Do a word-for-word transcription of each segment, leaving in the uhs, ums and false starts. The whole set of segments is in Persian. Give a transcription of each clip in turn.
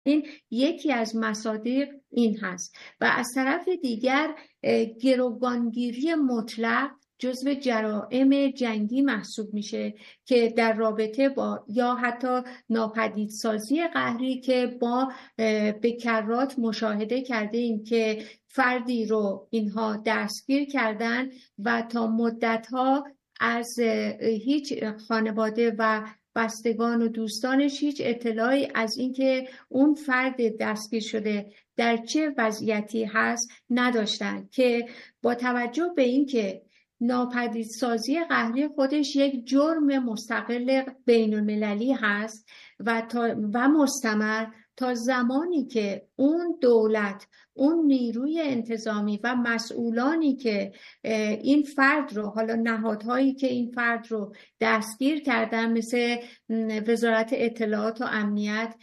این یکی از مصادیق این هست. و از طرف دیگر گروگانگیری مطلق جزو جرائم جنگی محسوب میشه که در رابطه با یا حتی ناپدیدسازی قهری که با به کرات مشاهده کرده ایم که فردی رو اینها دستگیر کردن و تا مدتها از هیچ خانواده و بستگان و دوستانش هیچ اطلاعی از اینکه اون فرد دستگیر شده در چه وضعیتی هست نداشتن، که با توجه به اینکه ناپدیدسازی قهری خودش یک جرم مستقل بین المللی هست و, تا و مستمر، تا زمانی که اون دولت، اون نیروی انتظامی و مسئولانی که این فرد رو، حالا نهادهایی که این فرد رو دستگیر کردن مثل وزارت اطلاعات و امنیت،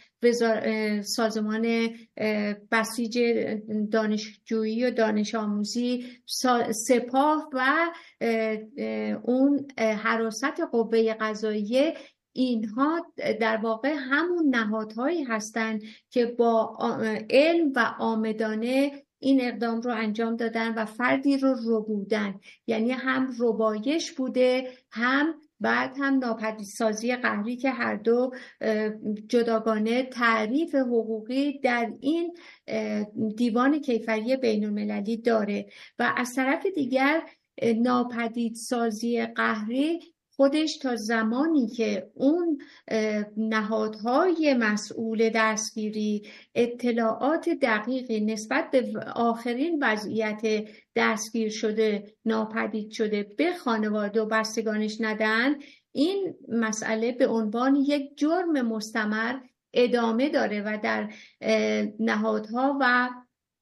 سازمان بسیج دانشجویی و دانش آموزی، سپاه و اون حراست قوه قضاییه، اینها در واقع همون نهادهایی هستند که با علم و عامدانه این اقدام رو انجام دادن و فردی رو ربودن، یعنی هم ربایش بوده هم بعد هم ناپدیدسازی قهری که هر دو جداگانه تعریف حقوقی در این دیوان کیفری بین المللی داره. و از طرف دیگر ناپدیدسازی قهری خودش تا زمانی که اون نهادهای مسئول دستگیری اطلاعات دقیقی نسبت به آخرین وضعیت دستگیر شده، ناپدید شده به خانواده و بستگانش ندن، این مسئله به عنوان یک جرم مستمر ادامه داره و در نهادها و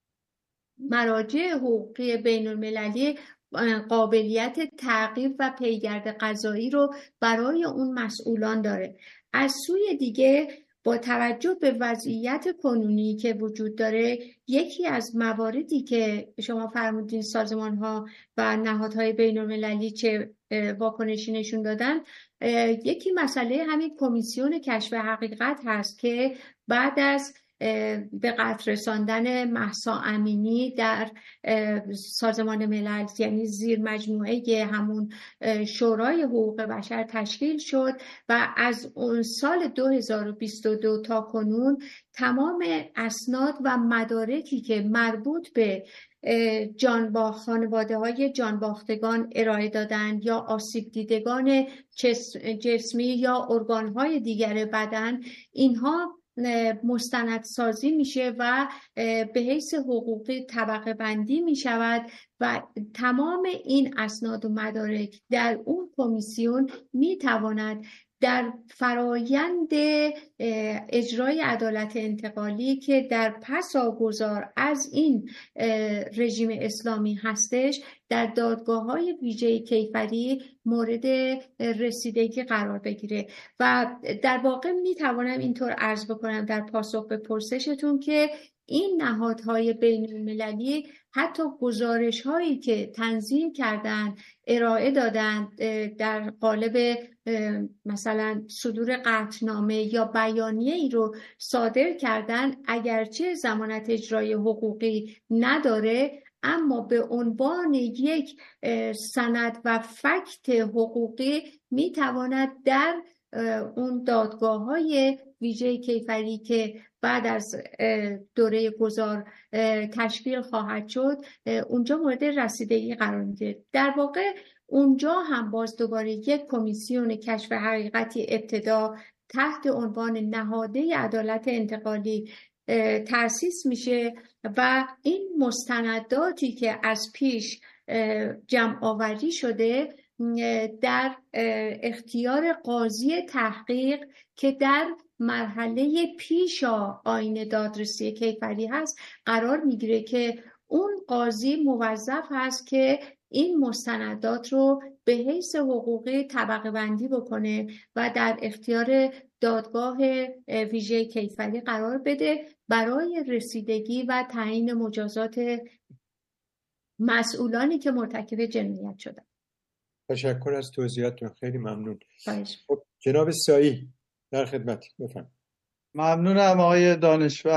مراجع حقوقی بین المللی قابلیت تعقیب و پیگرد قضایی رو برای اون مسئولان داره. از سوی دیگه با توجه به وضعیت کنونی که وجود داره، یکی از مواردی که شما فرمودین سازمان ها و نهادهای بین المللی چه واکنشی نشون دادن، یکی مسئله همین کمیسیون کشف حقیقت هست که بعد از به قتل رساندن مهسا امینی در سازمان ملل، یعنی زیر مجموعه همون شورای حقوق بشر تشکیل شد و از اون سال دو هزار و بیست و دو تا کنون تمام اسناد و مدارکی که مربوط به جانباخت خانواده های جانباختگان ارائه دادن یا آسیب دیدگان جسمی یا ارگان های دیگر بدن، اینها مستندسازی میشه و به حیث حقوقی طبقه بندی میشود و تمام این اسناد و مدارک در اون کمیسیون میتواند در فرایند اجرای عدالت انتقالی که در پساگذار از این رژیم اسلامی هستش در دادگاه‌های ویژه کیفری مورد رسیدگی قرار بگیره. و در واقع میتوانم اینطور عرض بکنم در پاسخ به پرسشتون که این نهادهای بین المللی حتی گزارش هایی که تنظیم کردن، ارائه دادن در قالب مثلا صدور قطعنامه یا بیانیه ای رو صادر کردن، اگرچه ضمانت اجرای حقوقی نداره، اما به عنوان یک سند و فکت حقوقی میتواند در اون دادگاه‌های ویژه کیفری که بعد از دوره گذار تشکیل خواهد شد اونجا مورد رسیدگی قرار میگیره. در واقع اونجا هم باز دوباره یک کمیسیون کشف حقیقتی ابتدا تحت عنوان نهاده عدالت انتقالی تأسیس میشه و این مستنداتی که از پیش جمع آوری شده در اختیار قاضی تحقیق که در مرحله پیشا آیین دادرسی کیفری هست قرار میگیره که اون قاضی موظف هست که این مستندات رو به حیث حقوقی طبقه بندی بکنه و در اختیار دادگاه ویژه کیفری قرار بده برای رسیدگی و تعیین مجازات مسئولانی که مرتکب جنایت شدن. تشکر از توضیحاتتون، خیلی ممنون. باش. جناب سایی در خدمت، بفرمایید. ممنونم آقای دانشور.